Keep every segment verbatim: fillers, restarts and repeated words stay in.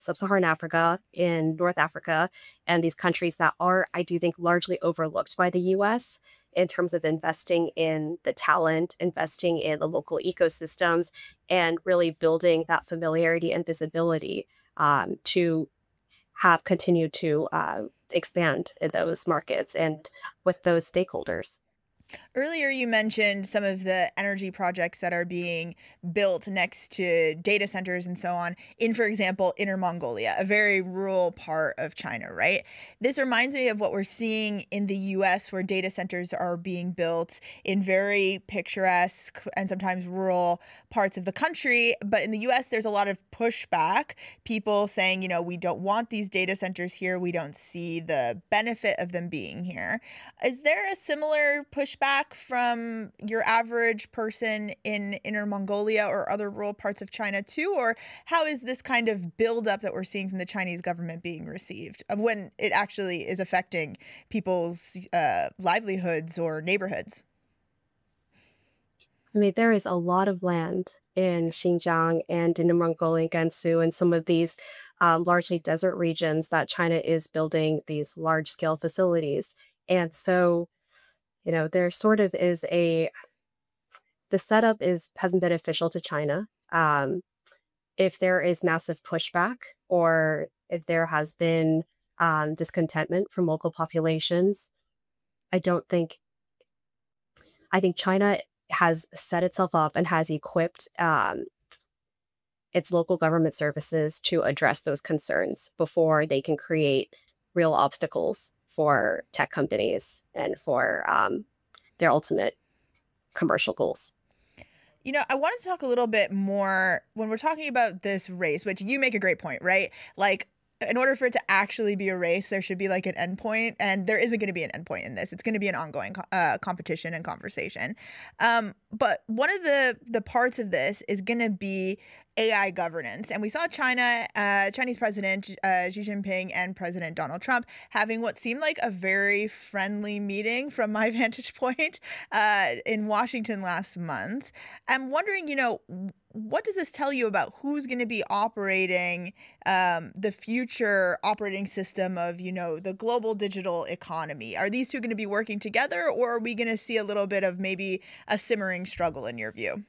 sub-Saharan Africa, in North Africa, and these countries that are, I do think, largely overlooked by the U S in terms of investing in the talent, investing in the local ecosystems, and really building that familiarity and visibility um, to have continued to uh, expand in those markets and with those stakeholders. Earlier, you mentioned some of the energy projects that are being built next to data centers and so on in, for example, Inner Mongolia, a very rural part of China, right? This reminds me of what we're seeing in the U S, where data centers are being built in very picturesque and sometimes rural parts of the country. But in the U S, there's a lot of pushback, people saying, you know, we don't want these data centers here. We don't see the benefit of them being here. Is there a similar pushback from your average person in Inner Mongolia or other rural parts of China too? Or how is this kind of buildup that we're seeing from the Chinese government being received of when it actually is affecting people's uh, livelihoods or neighborhoods? I mean, there is a lot of land in Xinjiang and in the Mongolian Gansu and some of these um, largely desert regions that China is building these large scale facilities. And so, you know, there sort of is a the setup is has been beneficial to China. Um, if there is massive pushback or if there has been um, discontentment from local populations, I don't think I think China has set itself up and has equipped um, its local government services to address those concerns before they can create real obstacles for tech companies and for um, their ultimate commercial goals. You know, I want to talk a little bit more when we're talking about this race, which you make a great point, right? Like, in order for it to actually be a race, there should be like an endpoint, and there isn't going to be an endpoint in this. It's going to be an ongoing co- uh, competition and conversation. Um, but one of the the parts of this is going to be A I governance, and we saw China, uh, Chinese President uh, Xi Jinping and President Donald Trump having what seemed like a very friendly meeting from my vantage point uh, in Washington last month. I'm wondering, you know, what does this tell you about who's going to be operating um, the future operating system of, you know, the global digital economy? Are these two going to be working together, or are we going to see a little bit of maybe a simmering struggle in your view?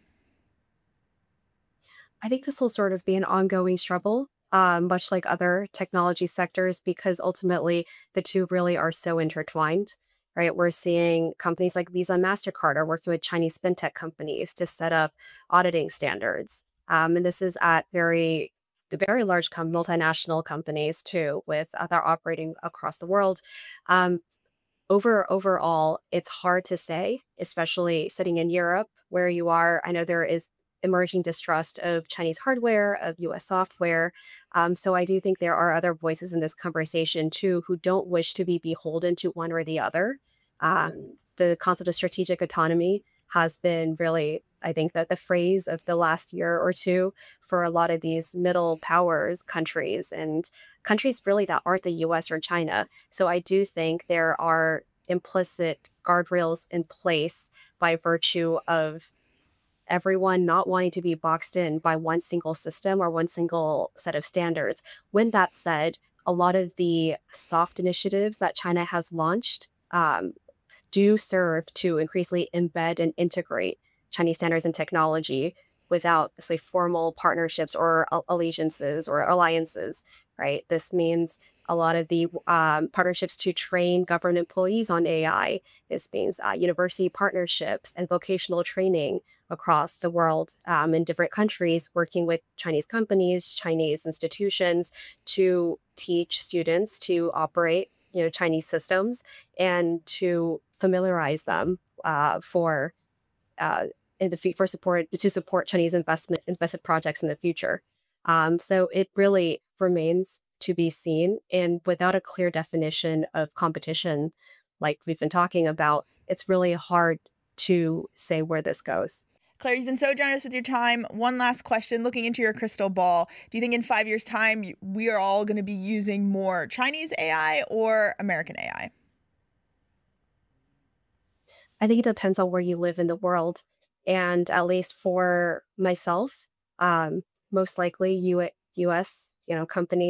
I think this will sort of be an ongoing struggle, um, much like other technology sectors, because ultimately the two really are so intertwined, right? We're seeing companies like Visa and MasterCard are working with Chinese fintech companies to set up auditing standards. Um, and this is at very the very large com- multinational companies too, with other operating across the world. Um, over overall, it's hard to say, especially sitting in Europe where you are. I know there is emerging distrust of Chinese hardware, of U S software. Um, so I do think there are other voices in this conversation too who don't wish to be beholden to one or the other. Um, the concept of strategic autonomy has been really, I think, that the phrase of the last year or two for a lot of these middle powers countries and countries really that aren't the U S or China. So I do think there are implicit guardrails in place by virtue of everyone not wanting to be boxed in by one single system or one single set of standards. When that said, a lot of the soft initiatives that China has launched um, do serve to increasingly embed and integrate Chinese standards and technology without, say, formal partnerships or al- allegiances or alliances, right? This means a lot of the um, partnerships to train government employees on A I. This means uh, university partnerships and vocational training across the world um, in different countries, working with Chinese companies, Chinese institutions to teach students to operate, you know, Chinese systems and to familiarize them uh, for uh, in the fu- for support to support Chinese investment investment projects in the future. Um, so it really remains to be seen, and without a clear definition of competition, like we've been talking about, it's really hard to say where this goes. Claire, you've been so generous with your time. One last question, looking into your crystal ball. Do you think in five years' time, you- we are all going to be using more Chinese A I or American A I? I think it depends on where you live in the world, and at least for myself, um, most likely U- U.S. you know companies